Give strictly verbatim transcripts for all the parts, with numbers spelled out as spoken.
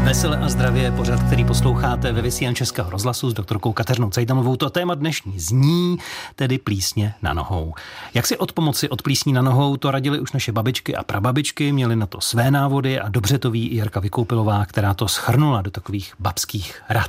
Vesele a zdravě, pořad, který posloucháte ve vysílání Českého rozhlasu s doktorkou Kateřinou Cajdamovou. To téma dnešní zní, tedy plísně na nohou. Jak si od pomoci od plísní na nohou, to radili už naše babičky a prababičky, měli na to své návody a dobře to ví i Jarka Vykoupilová, která to shrnula do takových babských rad.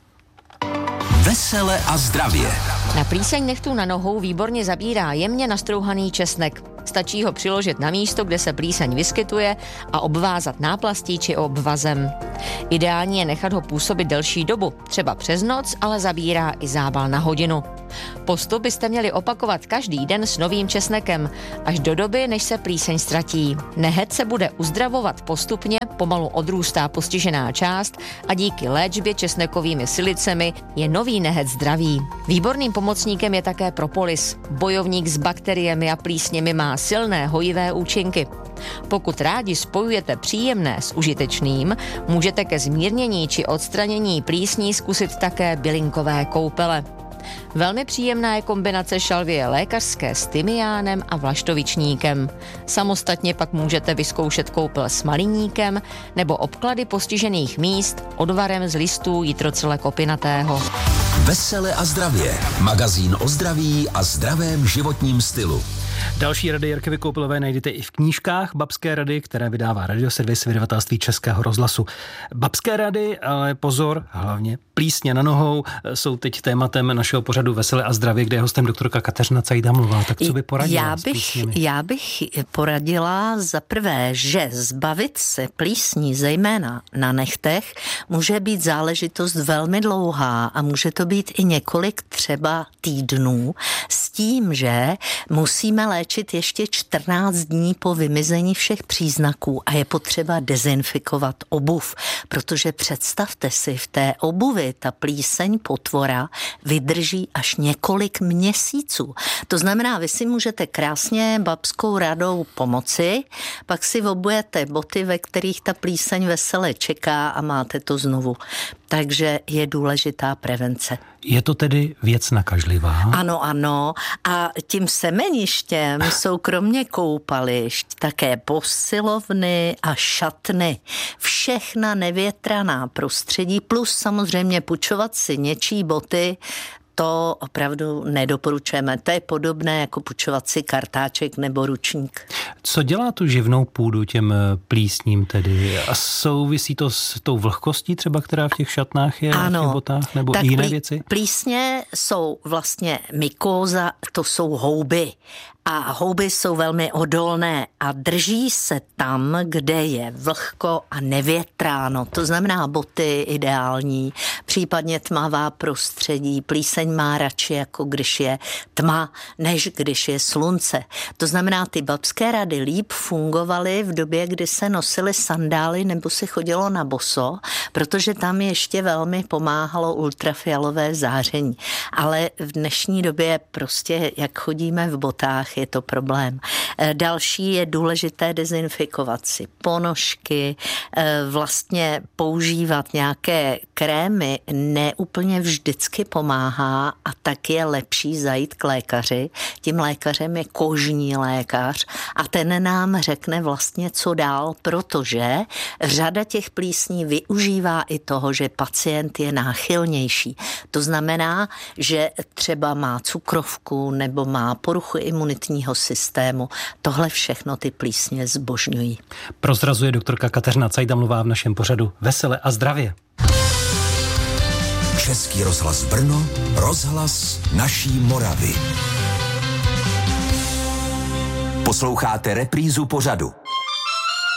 Vesele a zdravě. Na plíseň nechtů na nohou výborně zabírá jemně nastrouhaný česnek. Stačí ho přiložit na místo, kde se plíseň vyskytuje a obvázat náplastí či obvazem. Ideální je nechat ho působit delší dobu, třeba přes noc, ale zabírá i zábal na hodinu. Postup byste měli opakovat každý den s novým česnekem, až do doby, než se plíseň ztratí. Nehet se bude uzdravovat postupně, pomalu odrůstá postižená část a díky léčbě česnekovými silicemi je nový nehet zdravý. Výborným pomocníkem je také propolis. Bojovník s bakteriemi a plísněmi má silné hojivé účinky. Pokud rádi spojujete příjemné s užitečným, můžete ke zmírnění či odstranění plísní zkusit také bylinkové koupele. Velmi příjemná je kombinace šalvěje lékařské s tymiánem a vlaštovičníkem. Samostatně pak můžete vyzkoušet koupel s maliníkem nebo obklady postižených míst odvarem z listů jitrocele kopinatého. Vesele a zdravě. Magazín o zdraví a zdravém životním stylu. Další rady Jarky Vykoupilové najdete i v knížkách Babské rady, které vydává Radioservis vydavatelství Českého rozhlasu. Babské rady, ale pozor, hlavně plísně na nohou, jsou teď tématem našeho pořadu Vesele a zdravě, kde je hostem doktorka Kateřina Cajdamová. Tak co by poradila já s bych, plísněmi? Já bych poradila za prvé, že zbavit se plísní, zejména na nechtech, může být záležitost velmi dlouhá a může to být i několik třeba týdnů s tím, že musíme léčit ještě čtrnáct dní po vymizení všech příznaků a je potřeba dezinfikovat obuv, protože představte si, v té obuvi ta plíseň potvora vydrží až několik měsíců. To znamená, vy si můžete krásně babskou radou pomoci, pak si obujete boty, ve kterých ta plíseň vesele čeká a máte to znovu. Takže je důležitá prevence. Je to tedy věc nakažlivá? Ano, ano. A tím semeništěm jsou kromě koupališť také posilovny a šatny. Všechna nevětraná prostředí, plus samozřejmě půjčovat si něčí boty, to opravdu nedoporučujeme. To je podobné jako půjčovat si kartáček nebo ručník. Co dělá tu živnou půdu těm plísním tedy? A souvisí to s tou vlhkostí třeba, která v těch šatnách je, ano, v těch botách, nebo tak jiné plí, věci? Plísně jsou vlastně mykóza, to jsou houby. A houby jsou velmi odolné a drží se tam, kde je vlhko a nevětráno. To znamená boty ideální, případně tmavá prostředí. Plíseň má radši, jako když je tma, než když je slunce. To znamená, ty babské rady líp fungovaly v době, kdy se nosily sandály nebo se chodilo na boso, protože tam ještě velmi pomáhalo ultrafialové záření. Ale v dnešní době prostě, jak chodíme v botách, je to problém. Další je důležité dezinfikovat si ponožky, vlastně používat nějaké krémy neúplně vždycky pomáhá a tak je lepší zajít k lékaři. Tím lékařem je kožní lékař a ten nám řekne vlastně, co dál, protože řada těch plísní využívá i toho, že pacient je náchylnější. To znamená, že třeba má cukrovku nebo má poruchu imunitního systému. Tohle všechno ty plísně zbožňují. Prozrazuje doktorka Kateřina Cajdamová v našem pořadu Vesele a zdravě. Český rozhlas Brno, rozhlas naší Moravy. Posloucháte reprízu pořadu.